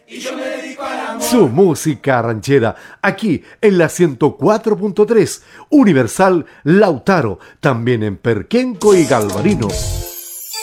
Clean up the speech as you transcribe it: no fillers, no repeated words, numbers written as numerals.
y yo me dedico al amor. Su música ranchera, aquí en la 104.3, Universal Lautaro, también en Perquenco y Galvarino.